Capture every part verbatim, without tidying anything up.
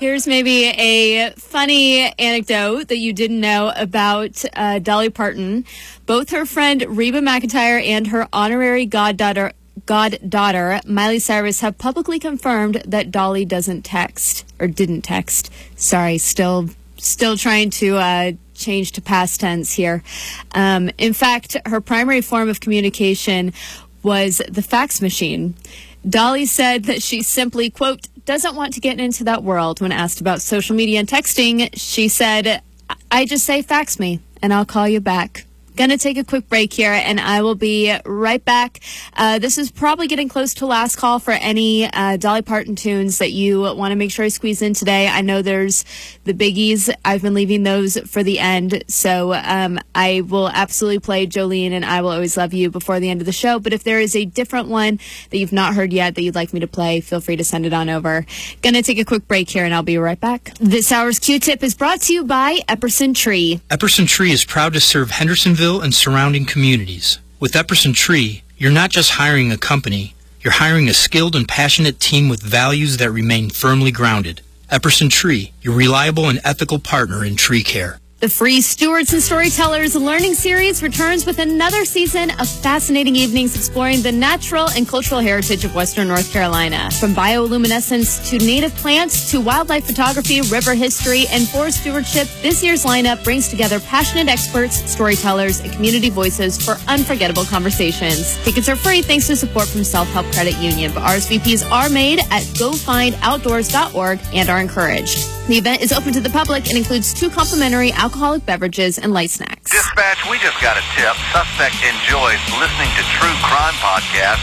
Here's maybe a funny anecdote that you didn't know about uh, Dolly Parton. Both her friend Reba McEntire and her honorary goddaughter, goddaughter Miley Cyrus have publicly confirmed that Dolly doesn't text, or didn't text. Sorry, still still trying to uh, change to past tense here. Um, in fact, her primary form of communication was the fax machine. Dolly said that she simply, quote, doesn't want to get into that world. When asked about social media and texting, she said, I just say fax me and I'll call you back. Gonna take a quick break here, and I will be right back. Uh, this is probably getting close to last call for any uh, Dolly Parton tunes that you want to make sure I squeeze in today. I know there's the biggies. I've been leaving those for the end, so um, I will absolutely play Jolene and I Will Always Love You before the end of the show. But if there is a different one that you've not heard yet that you'd like me to play, feel free to send it on over. Gonna take a quick break here, and I'll be right back. This hour's Q-Tip is brought to you by Epperson Tree. Epperson Tree is proud to serve Hendersonville and surrounding communities. With Epperson Tree, you're not just hiring a company, you're hiring a skilled and passionate team with values that remain firmly grounded. Epperson Tree, your reliable and ethical partner in tree care. The free Stewards and Storytellers Learning Series returns with another season of fascinating evenings exploring the natural and cultural heritage of Western North Carolina. From bioluminescence to native plants to wildlife photography, river history, and forest stewardship, this year's lineup brings together passionate experts, storytellers, and community voices for unforgettable conversations. Tickets are free thanks to support from Self-Help Credit Union, but R S V Ps are made at go find outdoors dot org and are encouraged. The event is open to the public and includes two complimentary alcoholic beverages and light snacks. Dispatch, we just got a tip. Suspect enjoys listening to true crime podcasts.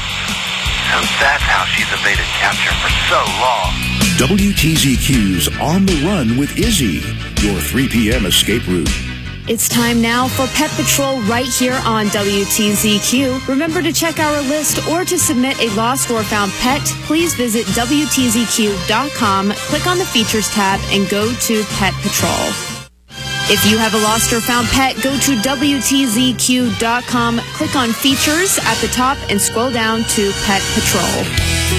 So that's how she's evaded capture for so long. W T Z Q's On the Run with Izzy, your three p.m. escape route. It's time now for Pet Patrol right here on W T Z Q. Remember to check our list or to submit a lost or found pet, please visit W T Z Q dot com, click on the Features tab, and go to Pet Patrol. If you have a lost or found pet, go to W T Z Q dot com, click on Features at the top, and scroll down to Pet Patrol.